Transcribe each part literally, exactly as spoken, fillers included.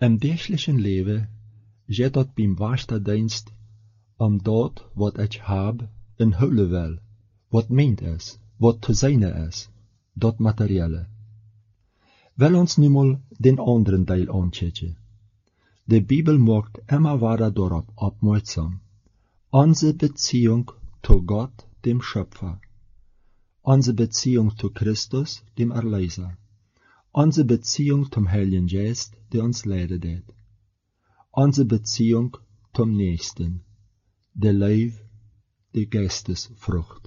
Im dagelijkse leven gaat het beim wachtdienst om dat wat ik heb en houden wil, wat meent is, wat te zijn is, dat materiële. Wil ons nu mal den anderen deel aankijken. De Bibel maakt immer wieder darauf aufmerksam. Unsere Beziehung zu Gott, dem Schöpfer. Unsere Beziehung zu Christus, dem Erlöser. Unsere Beziehung zum Heiligen Geist, der uns leidet. Unsere Beziehung zum Nächsten. Der Leib, die Geistesfrucht.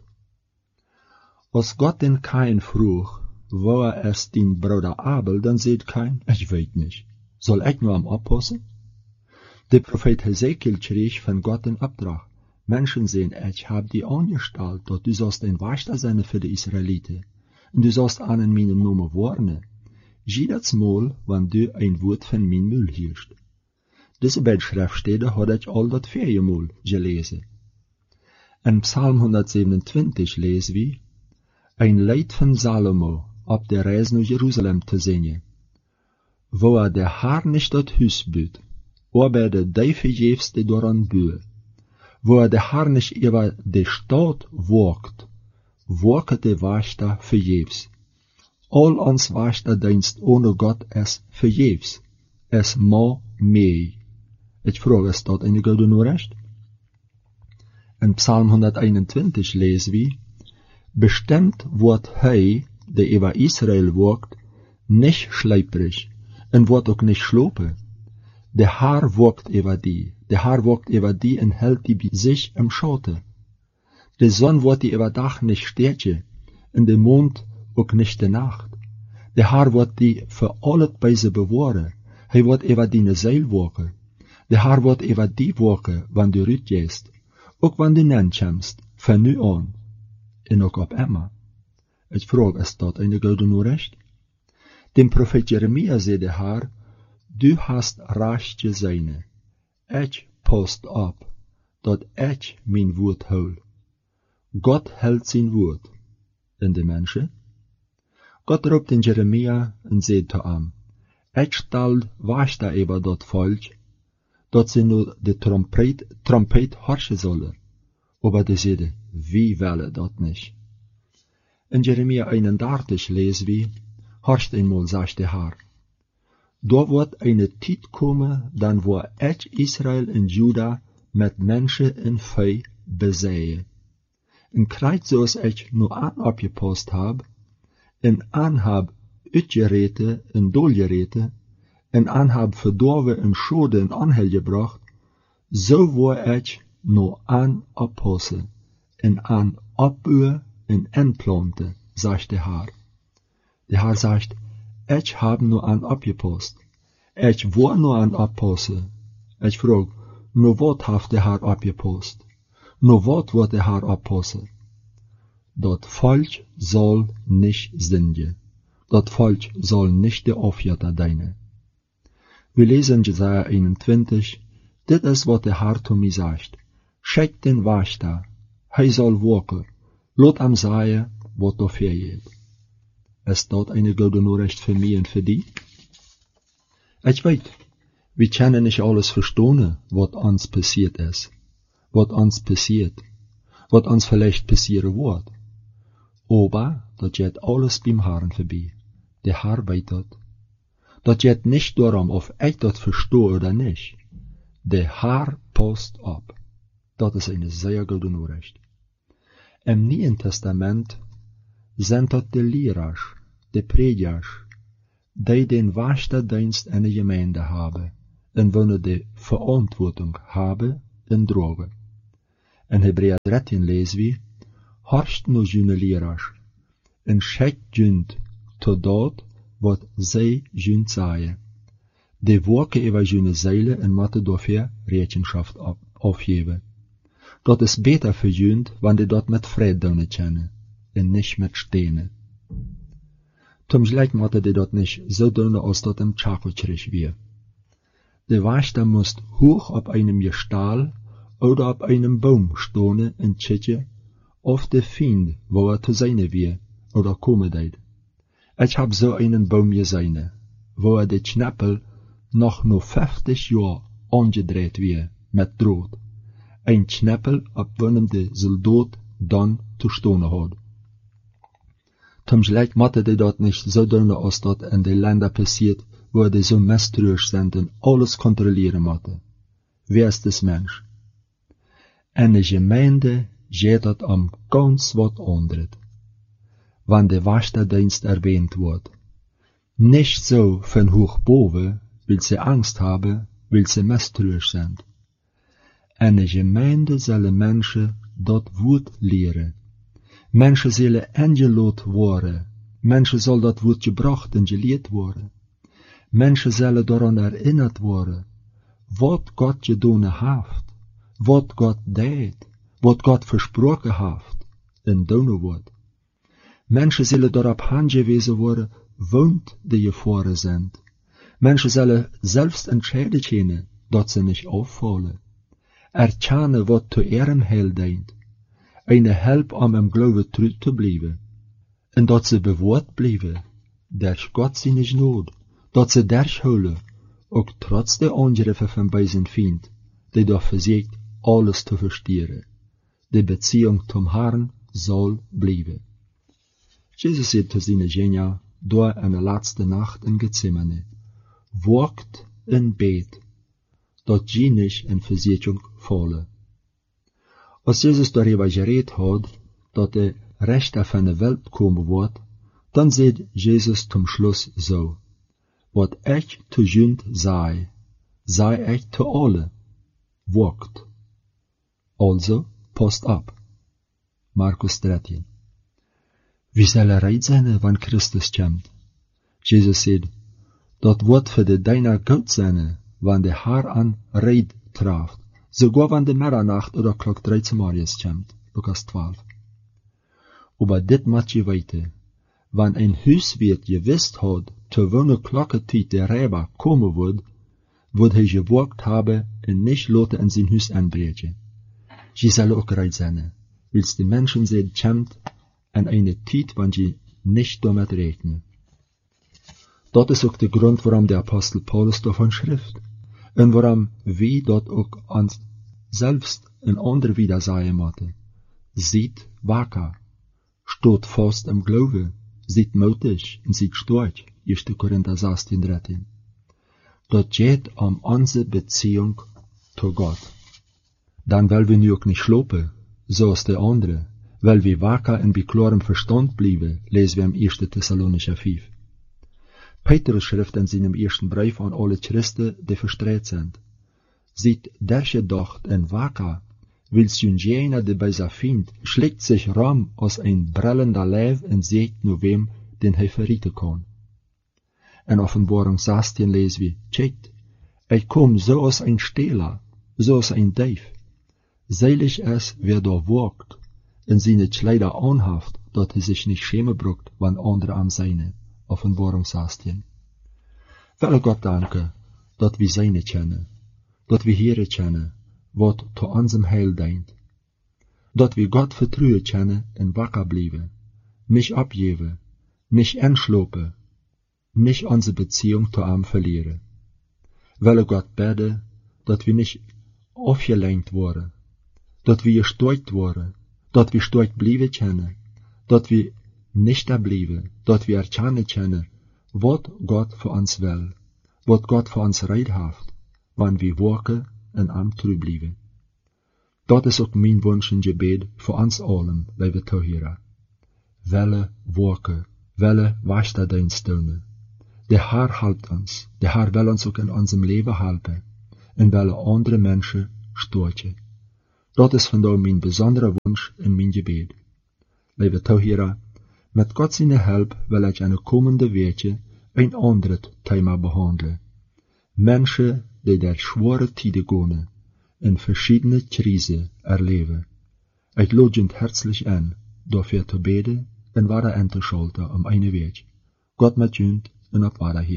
Als Gott den Kain vroeg, wo er es den Bruder Abel, dann seht Kain, ich weet nicht. Soll ich nur am oppassen? Der Prophet Hesekiel kreeg von Gott den Auftrag. Menschen sehen, ich hab die angestellt, dass du sollst ein Wächter sein für die Israeliten. Und du sollst an meinem Namen warnen. Jedes Mal, wenn du ein Wort von mir Müll hielst. Diese beiden Schriftstellen hat ich all das vier Mal gelesen. In Psalm hundertsiebenundzwanzig lesen wir, ein Lied von Salomo, auf der Reise nach Jerusalem zu singen, wo er der Herr nicht das Haus büht, aber der Teufel jefst die daran bühe, wo er der Herr nicht über die Stadt walkt, walket der Wächter vergebens. All ons Wächterdienst ohne Gott ist vergebens. Es ma mehr. Ich frage, ist das eine gute Nachricht? In Psalm hunderteinundzwanzig lesen wir, bestimmt wird er, der über Israel walkt, nicht schleiprig und wird auch nicht schlopen. Der Herr walkt über die, der Herr walkt über die und hält die bei sich im Schatten. Die Sonne wird die über Dach nicht stärken und der Mond auch nicht die Nacht. Der Herr wird die für alle bei sie bewahren. Er wird über die Seil walken. Der Herr wird über die walken, wenn du rausgehst, auch wenn du nankommst, von nu an, und auch ab immer. Ich frage, ist das eine gute Nachricht? Dem Prophet Jeremia sagt der Herr, du hast recht gesehen. Ich passt ab, dass ich mein Wort hol. Gott hält sein Wort. Und die Menschen? Gott ruft den Jeremia und sagt zu ihm, ich stell Wächter über das Volk, dass sie nur die Trompet, Trompet horchen sollen. Aber die sagen, wie will das nicht? In Jeremia einunddreißig lesen wir, horcht einmal, sagt der Herr, da wird eine Zeit kommen, dann wo ich Israel und Juda mit Menschen und Vieh besehe. In Kreuz, zoals ich nur an abgepasst hab, in an hab uitgereten en doorgereten, en an hab verdorven en schode en anhel gebracht, so wo ich nur an abpassen, en an abbühe en entplante, sagt der Herr. Der Herr sagt, ich hab nur an abgepasst, ich war nur an abpassen. Ich frag, nur wat hat der Herr abgepasst? Nur wat wird der Herr abpassen? Dat Volk soll nicht sündigen. Dat Volk soll nicht der Aufjäger dienen. Wir lesen Jesaja einundzwanzig, dit ist, was der Herr zu mir sagt. Schick den Wächter, er soll walken, lot am sagen, was da fehlt. Ist das eine gute Nachricht für mich und für dich? Ich weiß, wir können nicht alles verstehen, was uns passiert ist, was uns passiert, was uns vielleicht passieren wird. Aber das geht alles beim Herrn vorbei. Der Herr weiß das. Das geht nicht darum, ob ich das verstehe oder nicht. Der Herr passt ab. Das ist eine sehr gute Nachricht. Im Neuen Testament sind das die Lehrer, die Prediger, die den Wächterdienst in der Gemeinde haben und wollen die Verantwortung haben und tragen. In Hebräer dreizehn lesen wir, horcht nu june Lehrer, en schickt jünd to dat, wat zij jünd sagen. Die woken über june Seile en matte dafür Rechenschaft aufgeben. Dat ist besser für jünd, wenn die dat mit Frieden kennen, en nicht mit Steine. Zum Schlecht matte die dat nicht so dünne, als dat im Tschakelkrich wir. Der Wächter muss hoch auf einem Gestell oder auf einem Baum stehen und checken, auf der Feind, wo er zu sein wir, oder kommen deit. Ich hab so einen Baum gesehen, wo er die Schnappel noch nur vijftig jaar aangedreid weer met drood. Een kneppel op wanneer de soldaat dan te stonen had. Tom gelijk matte de dat niet zo doen als dat in de landen passiert, waar de zo mistroos zijn en alles controleren matte. Wie is des mens? En de gemeente gaat dat om ganz wat anders. Wanneer de wachtdienst erwähnt wordt. Nicht so von hoch boven, weil sie Angst haben, weil sie misstrauisch sind. En de gemeente zullen mensen dat woord leren. Mensen zullen ingelood worden. Mensen zal dat woord gebracht en geleerd worden. Mensen zullen daaraan herinnerd worden. Wat God gedaan heeft. Wat God deed. Wat God versproken heeft. En doen wordt. Mensen zullen daarop aangewezen worden, woont de gevaren zijn. Mensen zullen zelfs entscheiden kunnen, dat ze niet afvallen. Erkennen wat te ihrem Heil dient. Eine help om im Glauben treu te blijven. En dat ze bewaard blijven, durch Gott zijn nood. Dat ze durchhouden, ook trotz de angriffen van bij zijn vriend, die doch versucht, alles te verstehen. De Beziehung zum Herrn soll blijven. Jesus zei te zijn Genia, door een laatste nacht in Gethsemane, wacht en beet, dat je niet in Versuchung vallen. Als Jesus darüber geredet hat, dat de Rechter van de Welt komen wordt, dan zei Jesus zum Schluss so, wat ich te jünd sei, sei ich te alle, wacht. Also, passt ab. Markus dertien. Wie soll er reid zijn, wann Christus komt? Jesus zei, dat wordt voor de deiner goed zijn, wann de Herr an reid traft, sogar wann de Mitternacht oder klok dreizehn morgens komt. Lukas twaalf. Aber dit mat je weten, wann ein huiswirt gewusst hat, te wanneer klokketijd de Räber komen wordt, wordt hij gewagt hebben en niet laten in zijn huis aanbreken. Je zal ook reid zijn, wils de mensen zijn komt en eine tijd wann je nicht damit rechnen. Dat is ook de grond waarom de apostel Paulus davon schrift, en waarom wij dat ook ons selbst en ander wieder sagen moeten. Seid wacker, steht fast im Glauben, seid mutig en seid stark, eerste Korinther zestien dertien. Dat geht um onze Beziehung zu Gott. Dan weil wir nu ook nicht schlopen, zoals de andere, weil wir wacker en bij klarem Verstand blijven, lesen wir im eerste Thessalonicher vijf. Petrus schrift in seinem ersten Brief an alle Christen, die verstrahlt sind. Seid durchgedacht en wacker, wils jun jener, die bei sa Feind, schlägt sich ram aus ein brellender Leib en seht nur wem, den hij verrieten kann. In Offenbarung zestien lesen wir, tjekt, ich komm so aus ein Stehler, so aus ein Dief. Selig es, wer da wagt, en seine Kleider anhaft, dat hij sich nicht schämen bruckt, wann andere am seine. Offenbarung zestien. Wel Gott danken, dat we seine kennen, dat we Heere kennen, wat te onzem Heil dient, dat we Gott vertrouwen kennen en wakker blijven, nicht abgeven, nicht entschlopen, nicht onze Beziehung zu ihm verlieren. Wel Gott bidden, dat we nicht afgelenkt worden, dat we gesteuert worden, dat we stark blijven kennen, dat we nicht da blijven, dat we erkennen kennen, wat Gott für uns will, wat Gott für uns reid heeft, wann wir waken en am treu blijven. Dat is ook mijn wunsch en gebed voor ons allen, lieve toeheren. Welle waken, welle wachtdienst doen. De Herr helpt ons, de Herr will ons ook in unserem Leben helpen, en welle andere mensen storchen. Dat is vandaag mijn besondere wunsch en mijn gebed. Lieve toeheren, met Gott seine Help will ich eine kommende Weekje ein anderes Thema behandeln. Menschen, die der schwere Tide gehen, in verschiedene Krisen erleben. Ich lade euch herzlich ein, dafür zu beten und weiter einzuschalten um eine Weg. Gott mit euch und auf weiter hier.